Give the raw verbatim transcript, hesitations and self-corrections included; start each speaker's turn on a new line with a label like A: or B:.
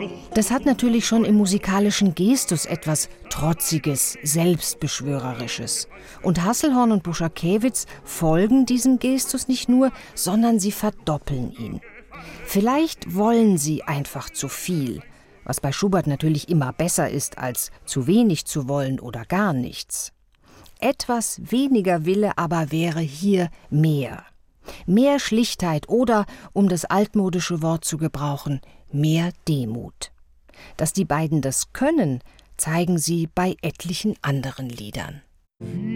A: Das hat natürlich schon im musikalischen Gestus etwas Trotziges, Selbstbeschwörerisches. Und Hasselhorn und Buschakewitz folgen diesem Gestus nicht nur, sondern sie verdoppeln ihn. Vielleicht wollen sie einfach zu viel, was bei Schubert natürlich immer besser ist, als zu wenig zu wollen oder gar nichts. Etwas weniger Wille aber wäre hier mehr. Mehr Schlichtheit oder, um das altmodische Wort zu gebrauchen, mehr Demut. Dass die beiden das können, zeigen sie bei etlichen anderen Liedern.